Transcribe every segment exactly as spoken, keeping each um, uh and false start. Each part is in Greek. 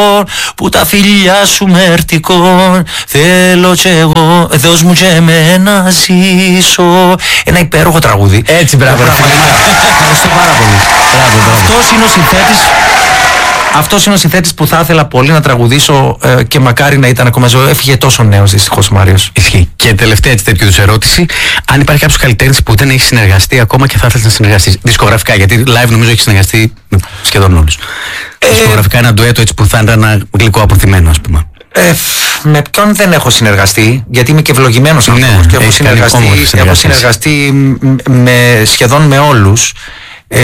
που τα φιλιά σου μερτικών. Θέλω κι εγώ, δώσ' μου και εμένα να ζήσω. Ένα υπέροχο τραγούδι. Έτσι, μπράβο. Ευχαριστώ πάρα πολύ. Μπράβο, μπράβο. Αυτός είναι ο συνθέτης. Αυτός είναι ο συνθέτης που θα ήθελα πολύ να τραγουδήσω ε, και μακάρι να ήταν ακόμα ζωή. Έφυγε τόσο νέος δυστυχώς ο Μάριος. Ισχύει. Και τελευταία έτσι τέτοιου είδους ερώτηση, αν υπάρχει κάποιος καλλιτέχνης που δεν έχει συνεργαστεί ακόμα και θα ήθελες να συνεργαστεί δισκογραφικά, γιατί live νομίζω έχει συνεργαστεί με σχεδόν όλους. Ε, δισκογραφικά ένα ντουέτο έτσι που θα ήταν ένα γλυκό αποθυμένο, ας πούμε. Ε, με ποιον δεν έχω συνεργαστεί, γιατί είμαι και ευλογημένος άνθρωπος, ναι, και έχω συνεργαστεί, έχω συνεργαστεί με, σχεδόν με όλους. Ε,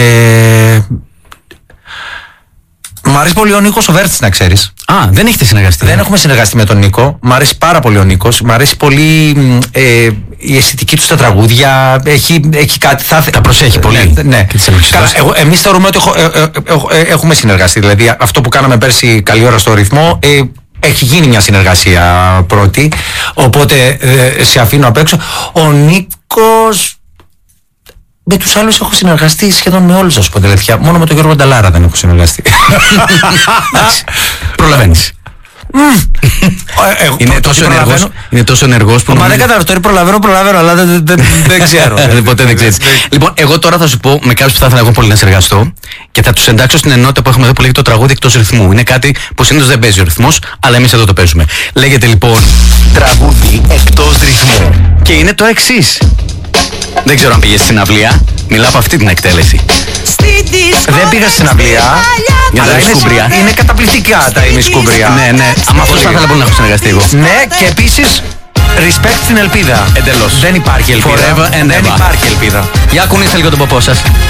Μ' αρέσει πολύ ο Νίκος ο Βέρτης, να ξέρεις. Α, δεν έχετε συνεργαστεί. Δεν έχουμε συνεργαστεί με τον Νίκο. Μ' αρέσει πάρα πολύ ο Νίκος. Μ' αρέσει πολύ ε, η αισθητική του στα τραγούδια. Έχει, έχει κάτι. Θα... Τα προσέχει πολύ. Ναι. ναι. Εμείς θεωρούμε ότι έχω, ε, ε, ε, έχουμε συνεργαστεί. Δηλαδή αυτό που κάναμε πέρσι καλή ώρα στο ρυθμό. Ε, έχει γίνει μια συνεργασία πρώτη. Οπότε ε, σε αφήνω απ' έξω. Ο Νίκος. Με τους άλλους έχω συνεργαστεί σχεδόν με όλους, ας πω τελετιά. Μόνο με τον Γιώργο Νταλάρα δεν έχω συνεργαστεί. Προλαβαίνεις. είναι, τόσο ενεργός, είναι τόσο ενεργός που... Μα δεν καταλαβαίνω, τώρα προλαβαίνω, προλαβαίνω, αλλά δεν, δεν, δεν ξέρω. Ποτέ δεν ξέρεις. Λοιπόν, εγώ τώρα θα σου πω με κάποιους που θα ήθελα εγώ πολύ να συνεργαστώ και θα τους εντάξω στην ενότητα που έχουμε εδώ που λέγεται το τραγούδι εκτός ρυθμού. Είναι κάτι που συνήθως δεν παίζει ο ρυθμός, αλλά εμείς εδώ το παίζουμε. Λέγεται λοιπόν τραγούδι εκτός ρυθμού. Και είναι το εξής. Δεν ξέρω αν πήγες στην αυλία. Μιλάω από αυτή την εκτέλεση. Δεν πήγα στην αυλία. Για τα ημισκούμπρια. Είναι καταπληκτικά τα ημισκούμπρια. Ναι, ναι. Αμα αυτός θα ήθελα πολύ να έχω συνεργαστεί εγώ. Ναι, και επίσης respect στην ελπίδα. Εντελώς. Δεν υπάρχει ελπίδα. Forever and ever. Δεν υπάρχει ελπίδα. Για κουνήστε λίγο τον ποπό σας.